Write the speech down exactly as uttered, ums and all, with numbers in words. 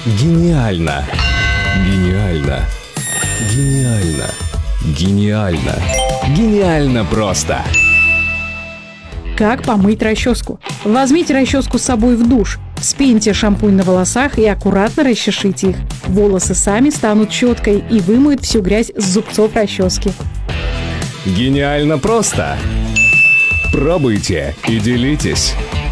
Гениально! Гениально! Гениально! Гениально! Гениально просто! Как помыть расческу? Возьмите расческу с собой в душ, вспеньте шампунь на волосах и аккуратно расчешите их. Волосы сами станут щеткой и вымоют всю грязь с зубцов расчески. Гениально просто! Пробуйте и делитесь!